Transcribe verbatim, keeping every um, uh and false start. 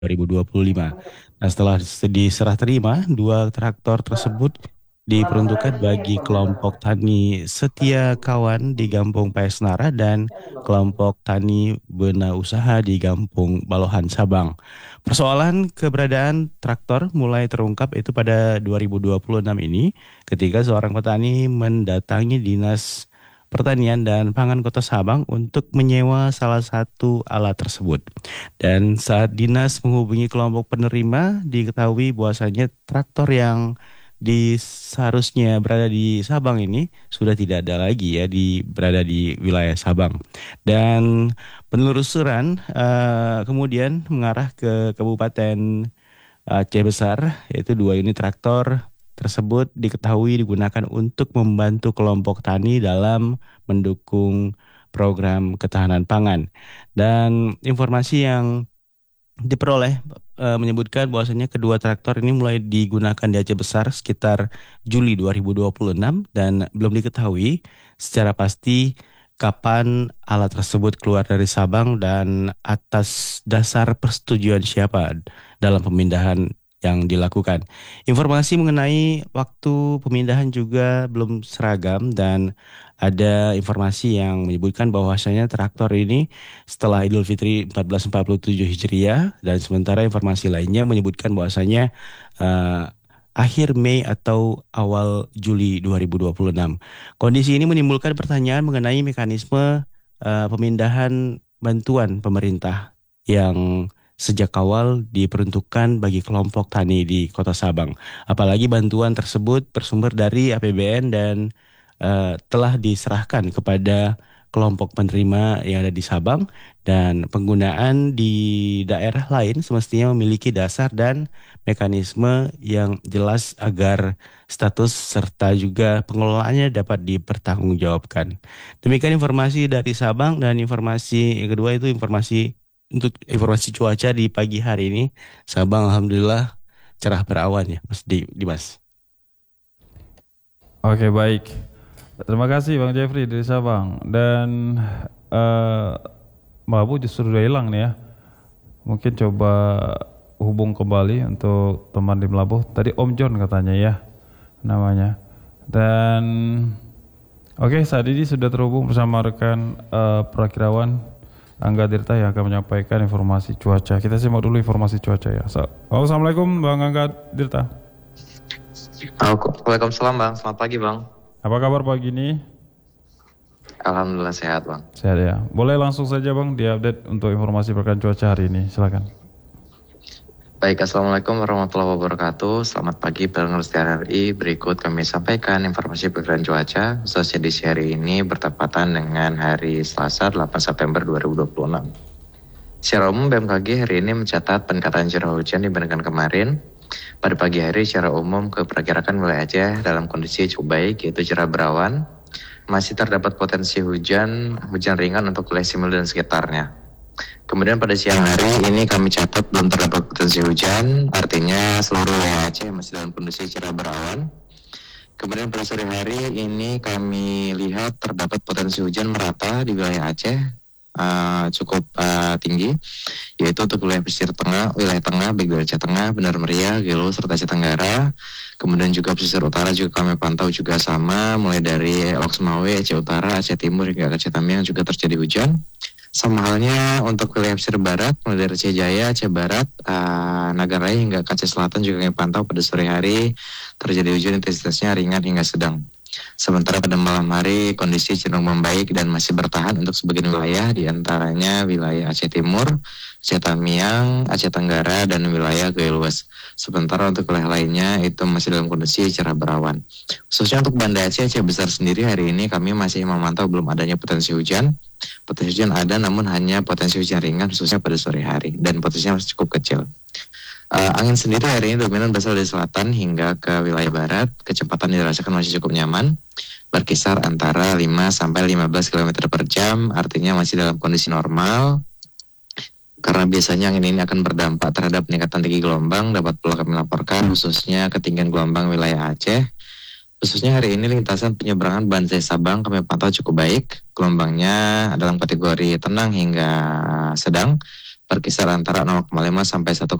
dua ribu dua puluh lima. Nah, setelah diserah terima, dua traktor tersebut diperuntukkan bagi kelompok tani Setia Kawan di Gampung Paesnara dan kelompok tani Bena Usaha di Gampung Balohan Sabang. Persoalan keberadaan traktor mulai terungkap itu pada dua ribu dua puluh enam ini ketika seorang petani mendatangi Dinas Pertanian dan Pangan Kota Sabang untuk menyewa salah satu alat tersebut. Dan saat dinas menghubungi kelompok penerima, diketahui bahwasanya traktor yang di seharusnya berada di Sabang ini sudah tidak ada lagi ya di berada di wilayah Sabang. Dan penelusuran eh, kemudian mengarah ke Kabupaten Aceh Besar, yaitu dua unit traktor tersebut diketahui digunakan untuk membantu kelompok tani dalam mendukung program ketahanan pangan. Dan informasi yang diperoleh eh, menyebutkan bahwasanya kedua traktor ini mulai digunakan di Aceh Besar sekitar Juli dua ribu dua puluh enam dan belum diketahui secara pasti kapan alat tersebut keluar dari Sabang dan atas dasar persetujuan siapa dalam pemindahan yang dilakukan. Informasi mengenai waktu pemindahan juga belum seragam dan ada informasi yang menyebutkan bahwasanya traktor ini setelah Idul Fitri seribu empat ratus empat puluh tujuh Hijriah dan sementara informasi lainnya menyebutkan bahwasanya eh, akhir Mei atau awal Juli dua ribu dua puluh enam. Kondisi ini menimbulkan pertanyaan mengenai mekanisme eh, pemindahan bantuan pemerintah yang sejak awal diperuntukkan bagi kelompok tani di Kota Sabang. Apalagi bantuan tersebut bersumber dari A P B N dan eh, telah diserahkan kepada kelompok penerima yang ada di Sabang dan penggunaan di daerah lain semestinya memiliki dasar dan mekanisme yang jelas agar status serta juga pengelolaannya dapat dipertanggungjawabkan. Demikian informasi dari Sabang dan informasi yang kedua itu informasi untuk informasi cuaca di pagi hari ini. Sabang alhamdulillah cerah berawan ya Mas Di- Dimas. Oke, baik. Terima kasih Bang Jeffrey dari Sabang. Dan eh, Mbak Abu justru udah hilang nih ya. Mungkin coba hubung kembali untuk teman di Melabuh. Tadi Om John katanya ya namanya. Dan oke, saat ini sudah terhubung bersama rekan eh, Prakirawan Angga Dirta yang akan menyampaikan informasi cuaca. Kita simak dulu informasi cuaca ya. Sa- Halo, Assalamualaikum Bang Angga Dirta. Waalaikumsalam Bang, selamat pagi Bang. Apa kabar pagi ini? Alhamdulillah sehat Bang. Sehat ya. Boleh langsung saja Bang diupdate untuk informasi perkiraan cuaca hari ini. Silakan. Baik, Assalamualaikum warahmatullahi wabarakatuh. Selamat pagi pendengar setia R I. Berikut kami sampaikan informasi perkiraan cuaca khususnya di hari ini bertepatan dengan hari Selasa delapan September dua ribu dua puluh enam. Secara umum B M K G hari ini mencatat peningkatan curah hujan dibandingkan kemarin. Pada pagi hari secara umum keperkirakan wilayah Aceh dalam kondisi cukup baik yaitu cerah berawan. Masih terdapat potensi hujan, hujan ringan untuk wilayah Simelu dan sekitarnya. Kemudian pada siang hari ini kami catat belum terdapat potensi hujan, artinya seluruh wilayah Aceh masih dalam kondisi cerah berawan. Kemudian pada sore hari ini kami lihat terdapat potensi hujan merata di wilayah Aceh uh, cukup uh, tinggi, yaitu untuk wilayah pesisir tengah, wilayah tengah, baik dari Aceh Tengah, Benar Meriah, Gelo, serta Aceh Tenggara. Kemudian juga pesisir utara juga kami pantau juga sama, mulai dari Lok Sumawe, Aceh Utara, Aceh Timur hingga Aceh Tamiang juga terjadi hujan. Sama halnya untuk wilayah pesisir barat, mulai dari Aceh Jaya, Aceh Barat, uh, Nagaraya hingga Aceh Selatan juga kami pantau pada sore hari terjadi hujan intensitasnya ringan hingga sedang. Sementara pada malam hari kondisi cenderung membaik dan masih bertahan untuk sebagian wilayah, diantaranya wilayah Aceh Timur, Aceh Tamiang, Aceh Tenggara, dan wilayah Gaya Luas. Sementara untuk wilayah lainnya itu masih dalam kondisi cerah berawan. Khususnya untuk Banda Aceh, Aceh Besar sendiri hari ini kami masih memantau belum adanya potensi hujan. Potensi hujan ada namun hanya potensi hujan ringan khususnya pada sore hari dan potensinya masih cukup kecil. Uh, angin sendiri hari ini dominan berasal dari selatan hingga ke wilayah barat. Kecepatan dirasakan masih cukup nyaman, berkisar antara lima sampai lima belas kilometer per jam, artinya masih dalam kondisi normal. Karena biasanya angin ini akan berdampak terhadap peningkatan tinggi gelombang, dapat pula kami laporkan khususnya ketinggian gelombang wilayah Aceh. Khususnya hari ini lintasan penyeberangan Banzai Sabang kami pantau cukup baik. Gelombangnya dalam kategori tenang hingga sedang. berkisar antara nol koma lima sampai satu